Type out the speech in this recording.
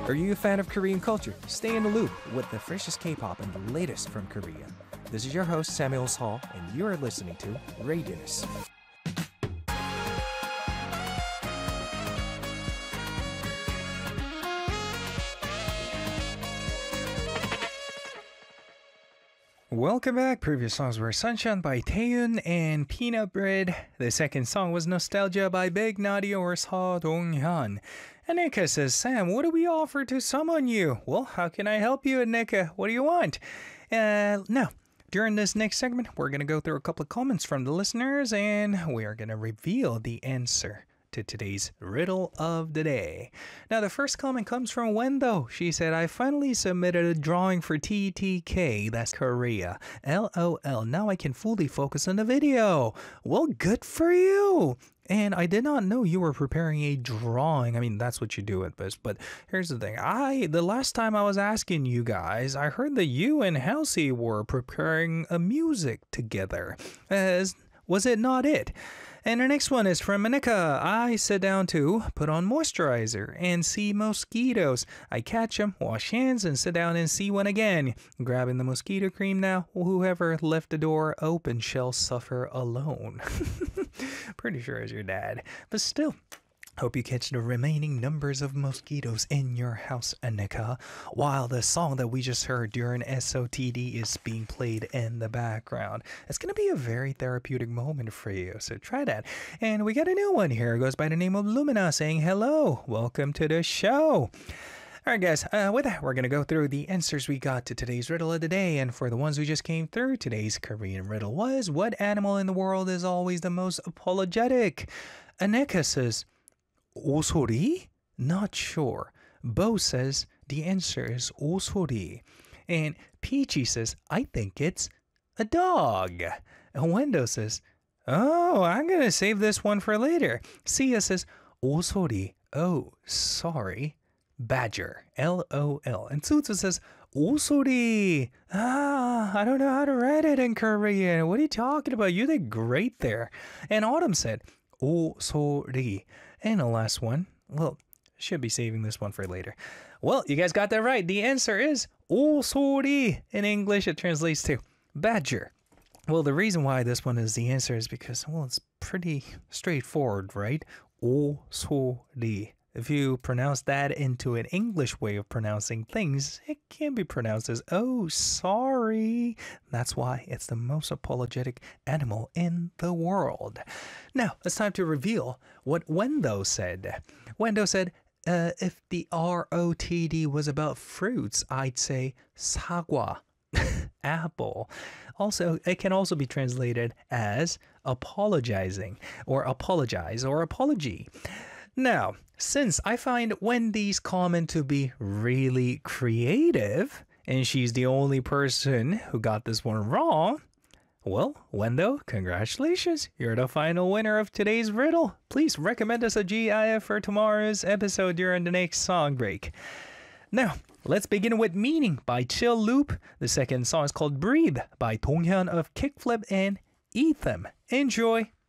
Are you a fan of Korean culture? Stay in the loop with the freshest K-pop and the latest from Korea. This is your host Samuel Hall, and you are listening to Radius. Welcome back. Previous songs were Sunshine by Taeyeon and Peanut Bread. The second song was Nostalgia by Big Naughty or Seo Dong-hyun. Anika says, Sam, what do we offer to summon you? Well, how can I help you, Anika? What do you want? Now, during this next segment, we're going to go through a couple of comments from the listeners and we are going to reveal the answer to today's riddle of the day. Now, the first comment comes from Wendo. She said, I finally submitted a drawing for TTK, that's Korea. LOL, now I can fully focus on the video. Well, good for you. And I did not know you were preparing a drawing. I mean, that's what you do at best. But here's the thing. The last time I was asking you guys, I heard that you and Halsey were preparing a music together. Was it not it? And the next one is from Monica. I sit down to put on moisturizer and see mosquitoes. I catch them, wash hands, and sit down and see one again. Grabbing the mosquito cream now. Whoever left the door open shall suffer alone. Pretty sure it's your dad. But still, hope you catch the remaining numbers of mosquitoes in your house, Anika, while the song that we just heard during SOTD is being played in the background. It's going to be a very therapeutic moment for you, so try that. And we got a new one here. It goes by the name of Lumina saying, hello, welcome to the show. All right, guys, with that, we're going to go through the answers we got to today's riddle of the day. And for the ones who just came through, today's Korean riddle was, what animal in the world is always the most apologetic? Anika says, 오소리? Not sure. Bo says the answer is 오소리. And Peachy says, I think it's a dog. And Wendo says, oh, I'm going to save this one for later. Sia says, 오소리. Oh, sorry. Badger. LOL. And Tsutsu says, 오소리. I don't know how to write it in Korean. What are you talking about? You did great there. And Autumn said, 오소리. And the last one, well, should be saving this one for later. Well, you guys got that right. The answer is 오소리. In English, it translates to badger. Well, the reason why this one is the answer is because, well, it's pretty straightforward, right? 오소리. If you pronounce that into an English way of pronouncing things, it can be pronounced as, oh, sorry. That's why it's the most apologetic animal in the world. Now, it's time to reveal what Wendo said. Wendo said, if the ROTD was about fruits, I'd say 사과, apple. Also, it can also be translated as apologizing, or apologize, or apology. Now, since I find Wendy's comment to be really creative, and she's the only person who got this one wrong, well, Wendo, congratulations. You're the final winner of today's riddle. Please recommend us a GIF for tomorrow's episode during the next song break. Now, let's begin with Meaning by Chill Loop. The second song is called Breathe by Dong-hyun of Kickflip and Ethem. Enjoy!